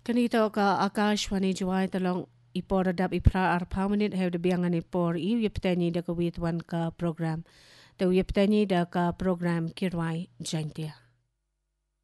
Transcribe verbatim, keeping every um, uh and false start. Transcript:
Kanito ka Akashwani Jawai talong iporadap ipra arpa menit hew de biangan ipor iu yeptani da kawitwan ka program. Da yeptani da ka program kirwai jantia.